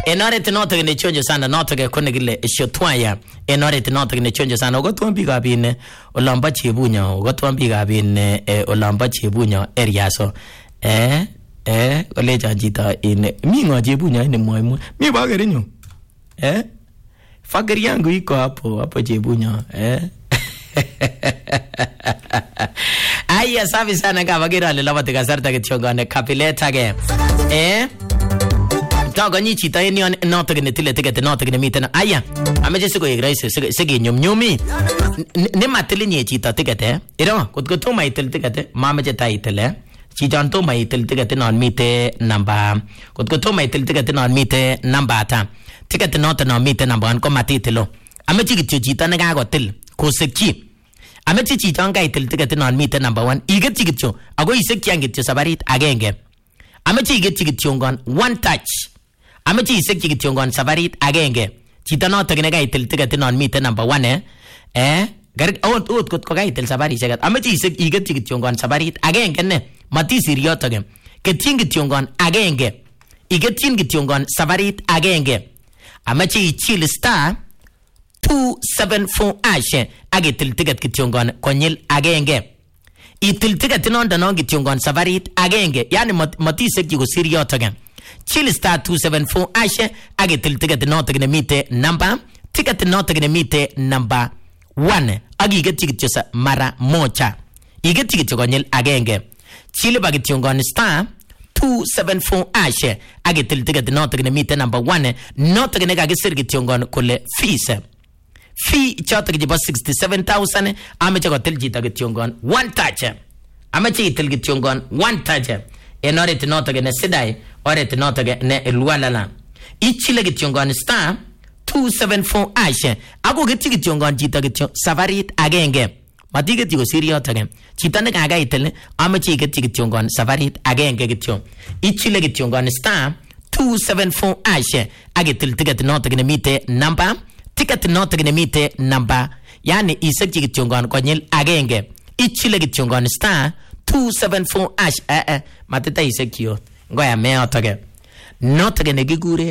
Enore tinoto ne chonjo sana noto ke kone gile shotwaya. Enore tinoto ne chonjo sana ugotuwa mbiga bine olamba chibunya ugotuwa mbiga bine olamba chibunya eriaso. Ole janjita ine mingo chibunya ine mwa mi bagere nyo. Fageri yangu iko hapo chibunya. Aya safi sana kabagira le lawate kasarta ke chongane kapileta ke. Taga ni chita ni noto ke netile teke noto ke mitena. Aya ameje siko igraise sege nyumnyumi. Ne matele ni chita teke iro kutko mai tel teke mama je tai tele. Chijan to mai tel teke non mite namba. Kutko mai tel teke non mite namba ta. Teke noto non mite namba an ko matitelo. Ameje chita ne ga gotel ko sekki. Amechi chichanga itil ticket non meter number 1 iget chigitcho ago isek changitcho sabarit agenge amechi iget chigitchongon one touch amechi isek chigitchongon sabarit agenge chita no tagene ga itil ticket non meter number 1 gar ot kot ko ga itil sabari segat amechi isek iget chigitchongon sabarit agenge ne mati siriotoge ketchingitchongon agenge iget chingitchongon sabarit agenge amechi ichil star 274 ashe agetil ticket kityongon konyil agenge itil ticket nonda no kityongon sabarit agenge yani matisek ko siriotogen chill star 274 ashe agetil ticket notogen mite number ticket notogen mite number 1 agiget ticket mara moja iget ticket konyil agenge chill bagityongon star 274 ashe agetil ticket notogen mite number 1 notogen gagisir kityongon kole fees fee choto ke jiba 67,000 ameche ko tel jita ke tiongon one touch ameche tel ke tiongon one touch enore tinoto ke ne sidai ore tinoto ke ne lualala ichile ke tiongon star 274 ashe ago ke tiongon jita ke safarit agenge mati ke tiko sirio tage jita ne ga itel ameche ke tiongon safarit agenge ke tion ichile ke tiongon star 274 ashe age tel ticket noto ke mite number ticket noto ke mite number yani isek kityongon konyil agenge ichile kityongon star 274 ash mateta isek kyo ngoya me otoge noto ke gigure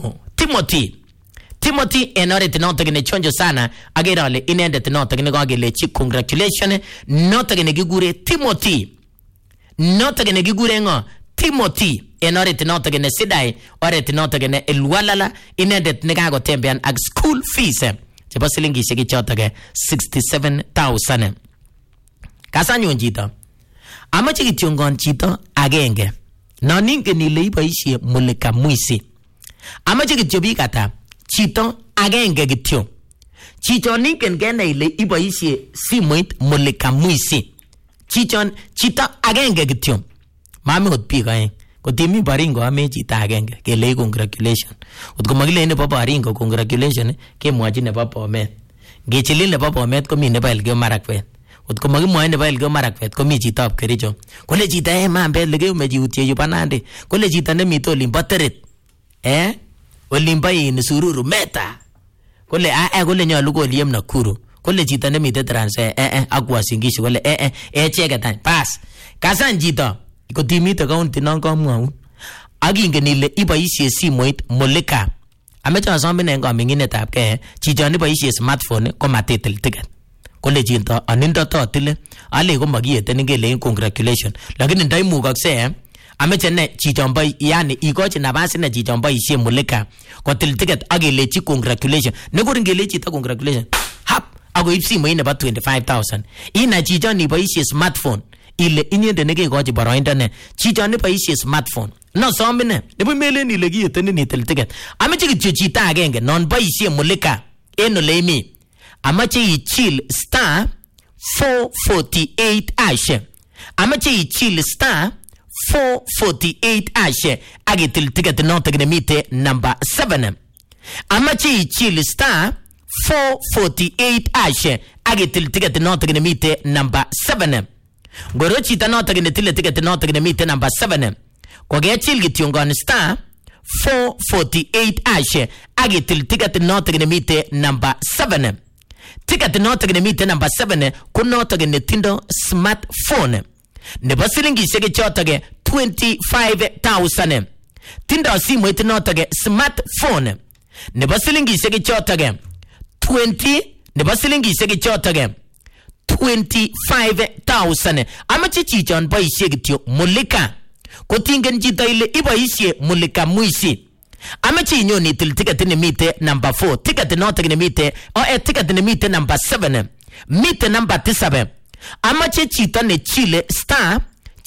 Timothy enore noto ke chonjo sana agerale inende noto ke gogele chi congratulations noto ke gigure Timothy noto ke gigure ngo Timothy enore tinoto gene sidai ore tinoto gene elwalala inende negago tembian ag school fees chebo silingi shiki chotoge 67,000 kasanyo njito amache kityongon chito agenge no ningen ile iboisie mulika mwisi amache kityo bikata chito agenge kityo chicho ningen gene ile iboisie simoit mulika mwisi chito agenge kityo mami hot pika kotimi baringo ame chita agenge kele congratulations utko magile ne papa baringo congratulations ke mwaji ne papa Bomet ngechilil ne papa Bomet komi ne Elgeyo Marakwet utko magimwa ne Elgeyo Marakwet komi chita ab Kericho kole chita mambe lege umeji utie yupanande kole chita ne mito limba teret olimba in sururu meta kole kole nyalu koliem Nakuru kole chita ne mito trans akwa singishi kole cheketan pass kasan chita kotimite county non kamwaun agingen ile iboisie simoit mulika ameche asombe en kaminginetab ke chichon iboisie smartphone ko matetel ticket kole chinto anindo totile ale ko makiyete ngele congratulations lakini ndaimukakse ameche ne chichon boy yani ikochi nabas ne chichon boisie mulika kotil ticket agelechi congratulations nekor ngelechi ta congratulations hap ago ipsimo ine ba 25,000 ina chichon iboisie smartphone ile inyende nege goji boroindo ne chichon ne boisie smartphone no somine nebo melen ile kiyetene ni tel ticket ameche kityo chita agenge non boisie mulika eno leimi amache ichil star 448 ashe amache ichil star 448 ashe agetil ticket noto gene mite number 7 amache ichil star 448 ashe agetil ticket noto gene mite number 7 Goro chita noto gene tile ticket noto gene mite number 7 koge chil gityongon star 448 ashe agetil ticket noto gene mite number 7 ticket noto gene mite number 7 kunoto gene tindo smartphone nebo silingi shege choto ge 25,000 tindo simoit notok smartphone nebo silingishek chotok 20 nebo silingishek chotok 25,000. Amache chichon boisie kityo Mulika. Kotingen chito ile iboisie Mulika Mwishi. Amache inyon itil ticket nemite number 4. Ticket notok nemite ticket nemite number 7. Mite number 7. Amache chito ne chile star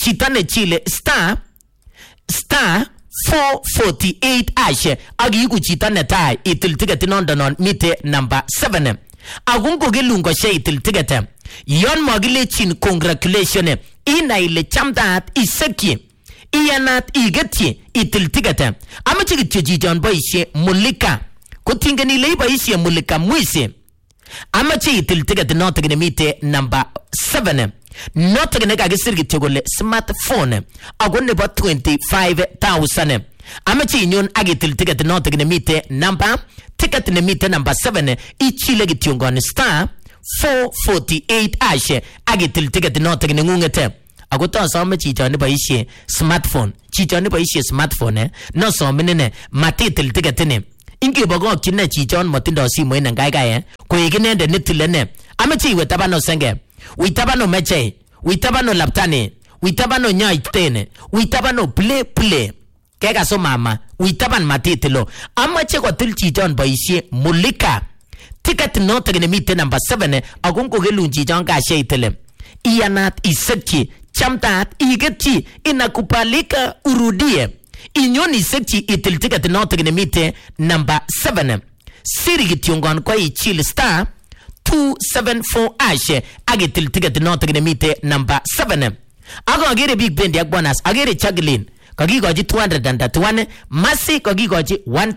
448 hash. Agiigu chito netai itil ticket nondonon mite number 7. Agungo gelungo she itil ticket. Yon mogilechin congratulation. Ina ile chamdaat iseki. Iyanat igetye itil ticket. Amache kityo chichon boisie Mulika. Kotingen ile boisie Mulika Mwishi. Amache itil ticket notok nemite number 7. Notok nekakisir kityo kole smartphone. Ako nebo 25,000. Amache inyon agitil ticket notok nemite number ticket nemite number 7. Ichile kityo ngon star 448 hash agitil ticket notok nengungete. Ako to asome chichon boisie smartphone. Chichon boisie smartphone no sominene matitil ticket ne. Ingebogokchi ne chichon motindo simoit nengaigai koek inende nitilene. Amache iwe tabano senge. Uitabano meche. Uitabano laptane. Uitabano nyaitene. Uitabano play. Kega so mama. Uitaban matitilo. Amache kotil chichon boisie Mulika. Ticket notok nemite number 7. Agungo gelun chichon kashe itile. Iyanat iseki. Chamtat igeti inakubalika urudie. Inyon iseki itil ticket notok nemite number 7. Siri kityongon kwa ichil star 274 hash agitil ticket notok nemite number 7. Ako agere Big Bendi ak bonus. Agere Chaglin kagigochi 231. Masi kagigochi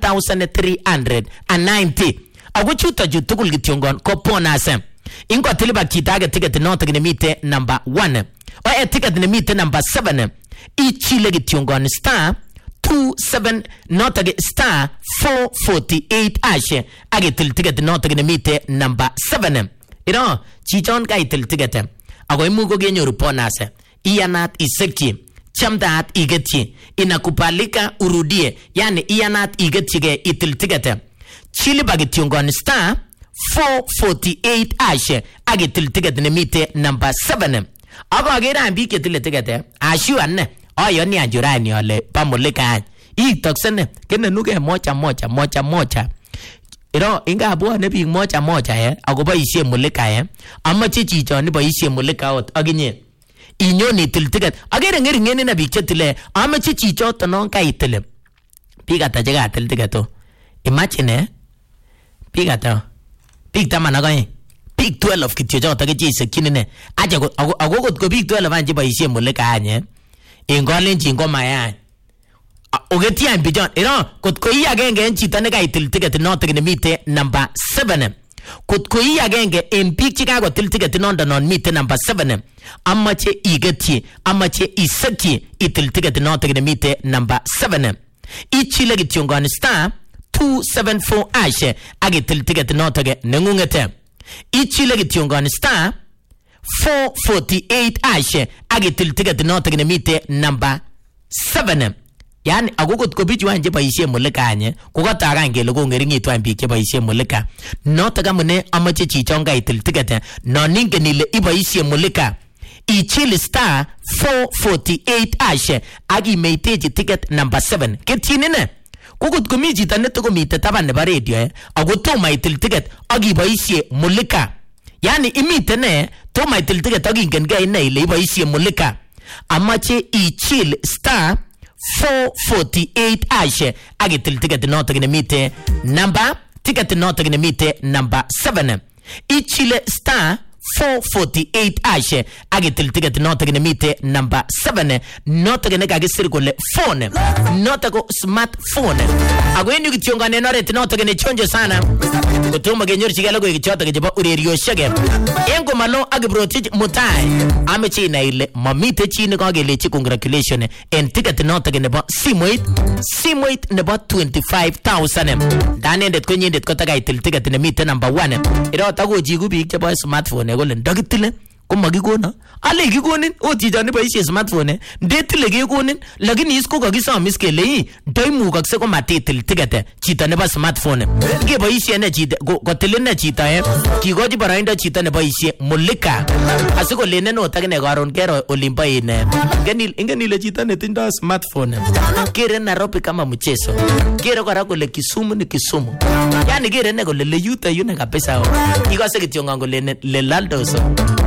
1,390. Ako chuta ju tugul kityongon ko bonus. Ingo tilibak chita age ticket notok nemite number 1. O ticket nemite number 7. Ichile kityongon star 27 notok star 448 hash agitil ticket notok nemite number 7. Iro chichon ka itil ticket. Ako imugo genyoru bonus. Iyanat iseki. Chamdaat igetye. Inakubalika urudie. Yani iyanat igetye itil ticket. Chili bagityongon star 448 hash agitil ticket nemite number 7. Ako agere ambi ketile ticket. Ashuan ayoni ajurani ole pa Mulika. Itoksene kene nuke moja. Iro inga bwane biik moja ako boisie Mulika amache chichon boisie Mulika ot aginye. Inyon itil ticket. Agere ngeringen na biik chetile. Amache chichoto non ka itile. Biik ata je ka til ticket to. Imagine biik ata. Biik taman akoy. Biik 12 kityo choto ke chisekinine. Aje ako kot ko biik 12 anje boisie Mulika anye. Ingolenchi ngomayan. Ogetian bijon. Iro kot ko i agenge en chito ne ka itil ticket notok nemite number 7. Kot ko i agenge en biik che kakotil ticket non mite number 7. Amache igetye, amache iseki itil ticket notok nemite number 7. Ichile kityongon star 274 hash agitil ticket notok nengungete. Ichile kityongon star 448 hash agitil ticket notok nemite number 7. Yani agogot ko bichu anje boisie Mulika anye kokatagan kele kongeringitu an biik che boisie Mulika. Notok amune amache chichon ka itil ticket no ningen ile iboisie Mulika. Ichil star 448 hash agi meiteji ticket number 7. Ketinine kogot ko mi chito netoko mite taban nebo radio ako toma itil ticket agi boisie Mulika. Yani imite ne toma itil ticket agi ingen ge ine ile iboisie Mulika. Amache ichil star 448 hash agitil ticket notok nemite number ticket notok nemite number 7. Ichile star 448 hash agitil ticket notok nemite number 7. Notok nekakisir kole phone notok smartphone. Ako enyu kityongane oret notok nechonjo sana. Kotomo kenyorchigei logoiwek chotok chebo urerioshek. Engo malo akibrotich mutai. Ameche ina ile mamite chi nekakelechi congratulation en ticket notok nebo simoit nebo 25,000. Danendet konyendet kotakaitil ticket nemite number 1. Iro takochiku biik chebo smartphone kole ndakitile ko makikona ale kikonin ot chito neboisie smartphone ndetile kekonin lakini is ko kakisomis kele ndoimukakse ko matitil ticket chito nebo smartphone ngeboisie ne chito kotilene chito kikochi boroindo chito neboisie mulika asikolenen ot akine karon kero olimbo ingen ile chito netindoi smartphone kere Nairobi kama mchezo, kere kora kole Kisumu ni Kisumu, yani kere ne kole le yuta yune kabisa ikose kityo ngangole le laldoso